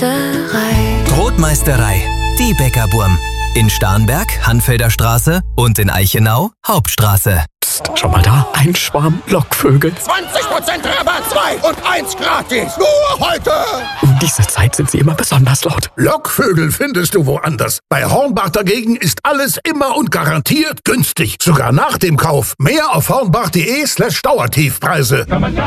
Brotmeisterei. Brotmeisterei, die Bäckerburm. In Starnberg, Hanfelder Straße und in Eichenau, Hauptstraße. Psst, schau mal da, ein Schwarm Lockvögel. 20% Rabatt, 2 und 1 gratis. Nur heute. Um diese Zeit sind sie immer besonders laut. Lockvögel findest du woanders. Bei Hornbach dagegen ist alles immer und garantiert günstig. Sogar nach dem Kauf. Mehr auf hornbach.de/Dauertiefpreise.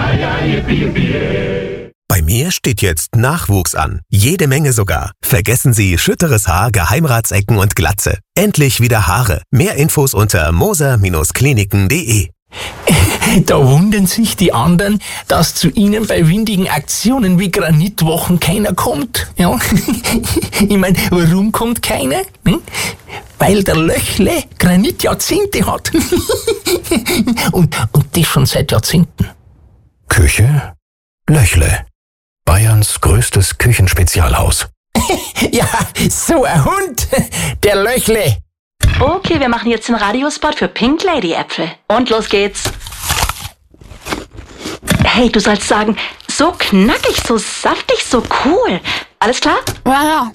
Bei mir steht jetzt Nachwuchs an. Jede Menge sogar. Vergessen Sie schütteres Haar, Geheimratsecken und Glatze. Endlich wieder Haare. Mehr Infos unter moser-kliniken.de. Da wundern sich die anderen, dass zu ihnen bei windigen Aktionen wie Granitwochen keiner kommt. Ja? Ich meine, warum kommt keiner? Weil der Löchle Granitjahrzehnte hat. und das schon seit Jahrzehnten. Küche Löchle. Bayerns größtes Küchenspezialhaus. Ja, so ein Hund, der Löchle. Okay, wir machen jetzt den Radiospot für Pink Lady Äpfel. Und los geht's. Hey, du sollst sagen, so knackig, so saftig, so cool. Alles klar? Ja.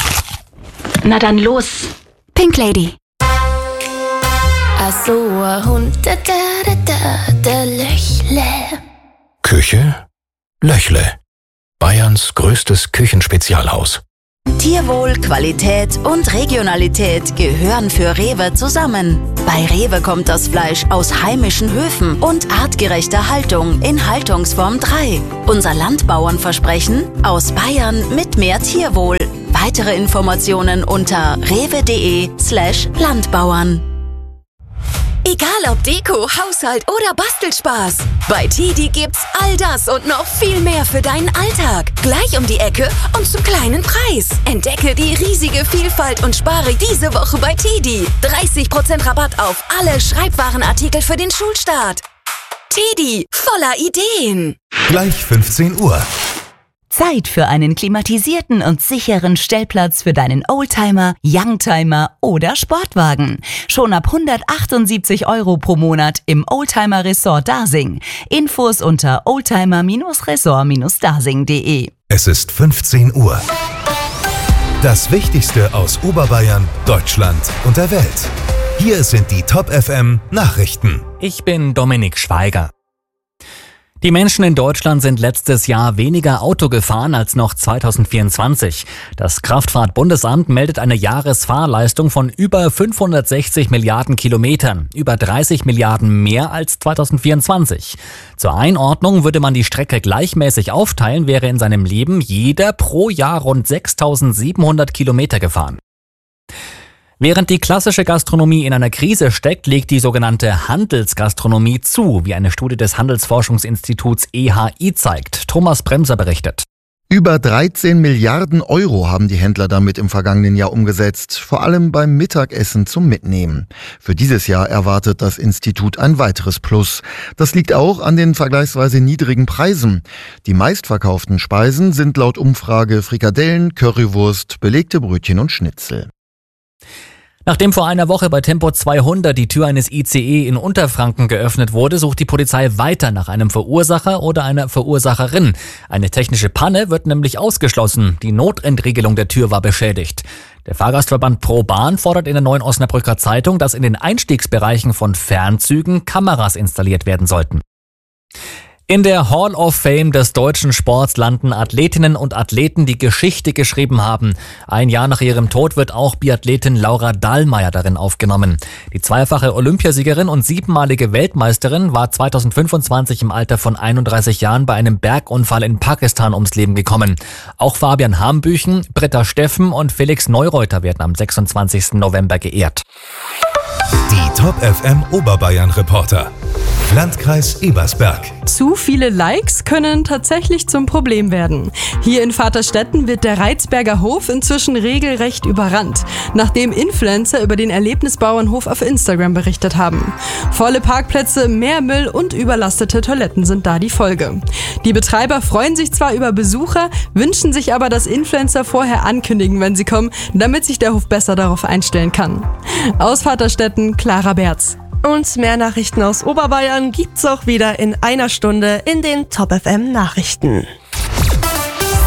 Na dann los. Pink Lady. Ach so, ein Hund, der Löchle. Küche Löchle. Bayerns größtes Küchenspezialhaus. Tierwohl, Qualität und Regionalität gehören für Rewe zusammen. Bei Rewe kommt das Fleisch aus heimischen Höfen und artgerechter Haltung in Haltungsform 3. Unser Landbauernversprechen: aus Bayern mit mehr Tierwohl. Weitere Informationen unter rewe.de/Landbauern. Egal ob Deko, Haushalt oder Bastelspaß. Bei TIDI gibt's all das und noch viel mehr für deinen Alltag. Gleich um die Ecke und zum kleinen Preis. Entdecke die riesige Vielfalt und spare diese Woche bei TIDI. 30% Rabatt auf alle Schreibwarenartikel für den Schulstart. TIDI, voller Ideen. Gleich 15 Uhr. Zeit für einen klimatisierten und sicheren Stellplatz für deinen Oldtimer, Youngtimer oder Sportwagen. Schon ab 178 € pro Monat im Oldtimer Resort Dasing. Infos unter oldtimer-resort-dasing.de. Es ist 15 Uhr. Das Wichtigste aus Oberbayern, Deutschland und der Welt. Hier sind die Top FM Nachrichten. Ich bin Dominik Schweiger. Die Menschen in Deutschland sind letztes Jahr weniger Auto gefahren als noch 2024. Das Kraftfahrtbundesamt meldet eine Jahresfahrleistung von über 560 Milliarden Kilometern, über 30 Milliarden mehr als 2024. Zur Einordnung: würde man die Strecke gleichmäßig aufteilen, wäre in seinem Leben jeder pro Jahr rund 6.700 Kilometer gefahren. Während die klassische Gastronomie in einer Krise steckt, legt die sogenannte Handelsgastronomie zu, wie eine Studie des Handelsforschungsinstituts EHI zeigt. Thomas Bremser berichtet. Über 13 Milliarden € haben die Händler damit im vergangenen Jahr umgesetzt, vor allem beim Mittagessen zum Mitnehmen. Für dieses Jahr erwartet das Institut ein weiteres Plus. Das liegt auch an den vergleichsweise niedrigen Preisen. Die meistverkauften Speisen sind laut Umfrage Frikadellen, Currywurst, belegte Brötchen und Schnitzel. Nachdem vor einer Woche bei Tempo 200 die Tür eines ICE in Unterfranken geöffnet wurde, sucht die Polizei weiter nach einem Verursacher oder einer Verursacherin. Eine technische Panne wird nämlich ausgeschlossen. Die Notentriegelung der Tür war beschädigt. Der Fahrgastverband ProBahn fordert in der Neuen Osnabrücker Zeitung, dass in den Einstiegsbereichen von Fernzügen Kameras installiert werden sollten. In der Hall of Fame des deutschen Sports landen Athletinnen und Athleten, die Geschichte geschrieben haben. Ein Jahr nach ihrem Tod wird auch Biathletin Laura Dahlmeier darin aufgenommen. Die zweifache Olympiasiegerin und 7-malige Weltmeisterin war 2025 im Alter von 31 Jahren bei einem Bergunfall in Pakistan ums Leben gekommen. Auch Fabian Hambüchen, Britta Steffen und Felix Neureuter werden am 26. November geehrt. Die Top FM Oberbayern Reporter. Landkreis Ebersberg. Zu viele Likes können tatsächlich zum Problem werden. Hier in Vaterstetten wird der Reizberger Hof inzwischen regelrecht überrannt, nachdem Influencer über den Erlebnisbauernhof auf Instagram berichtet haben. Volle Parkplätze, mehr Müll und überlastete Toiletten sind da die Folge. Die Betreiber freuen sich zwar über Besucher, wünschen sich aber, dass Influencer vorher ankündigen, wenn sie kommen, damit sich der Hof besser darauf einstellen kann. Aus Vaterstetten, Clara Berz. Und mehr Nachrichten aus Oberbayern gibt's auch wieder in einer Stunde in den Top FM Nachrichten.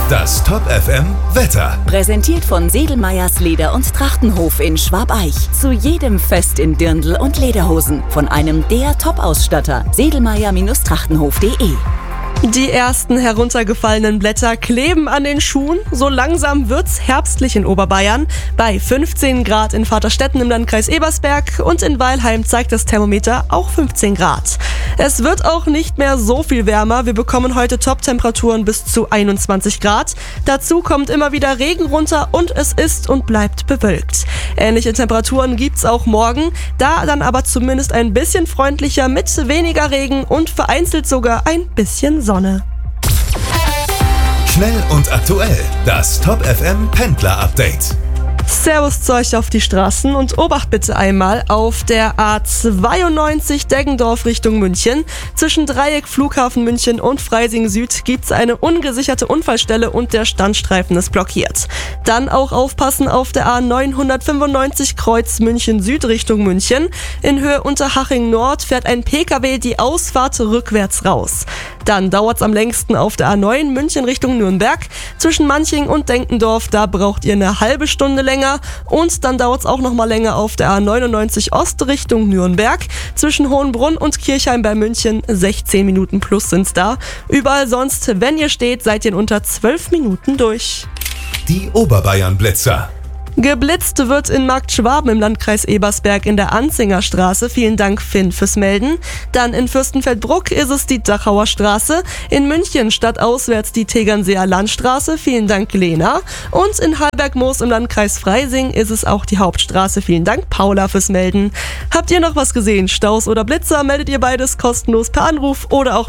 Das Top FM Wetter. Präsentiert von Sedelmeyers Leder- und Trachtenhof in Schwabeich. Zu jedem Fest in Dirndl und Lederhosen. Von einem der Top-Ausstatter. Sedelmeyer-Trachtenhof.de. Die ersten heruntergefallenen Blätter kleben an den Schuhen. So langsam wird's herbstlich in Oberbayern. Bei 15 Grad in Vaterstetten im Landkreis Ebersberg und in Weilheim zeigt das Thermometer auch 15 Grad. Es wird auch nicht mehr so viel wärmer. Wir bekommen heute Top-Temperaturen bis zu 21 Grad. Dazu kommt immer wieder Regen runter und es ist und bleibt bewölkt. Ähnliche Temperaturen gibt's auch morgen, da dann aber zumindest ein bisschen freundlicher mit weniger Regen und vereinzelt sogar ein bisschen Sonne. Schnell und aktuell. Das Top FM Pendler Update. Servus zu euch auf die Straßen und Obacht bitte einmal auf der A92 Deggendorf Richtung München. Zwischen Dreieck, Flughafen München und Freising Süd gibt's eine ungesicherte Unfallstelle und der Standstreifen ist blockiert. Dann auch aufpassen auf der A995 Kreuz München Süd Richtung München. In Höhe Unterhaching Nord fährt ein PKW die Ausfahrt rückwärts raus. Dann dauert's am längsten auf der A9 München Richtung Nürnberg. Zwischen Manching und Denkendorf, da braucht ihr eine halbe Stunde länger. Und dann dauert es auch noch mal länger auf der A99 Ost Richtung Nürnberg. Zwischen Hohenbrunn und Kirchheim bei München 16 Minuten plus sind's da. Überall sonst, wenn ihr steht, seid ihr in unter 12 Minuten durch. Die Oberbayern-Blitzer. Geblitzt wird in Markt Schwaben im Landkreis Ebersberg in der Anzinger Straße. Vielen Dank, Finn, fürs Melden. Dann in Fürstenfeldbruck ist es die Dachauer Straße. In München stadtauswärts die Tegernseer Landstraße. Vielen Dank, Lena. Und in Hallbergmoos im Landkreis Freising ist es auch die Hauptstraße. Vielen Dank, Paula, fürs Melden. Habt ihr noch was gesehen? Staus oder Blitzer? Meldet ihr beides kostenlos per Anruf oder auch